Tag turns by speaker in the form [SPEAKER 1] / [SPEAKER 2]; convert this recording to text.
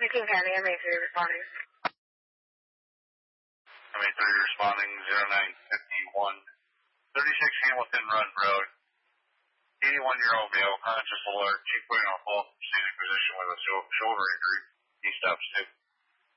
[SPEAKER 1] King County, MA3 responding.
[SPEAKER 2] MA3 responding 0951. 36 Hamilton Run Road. 81-year-old male, conscious alert, 2.0 full standing position with a shoulder injury. He stops too.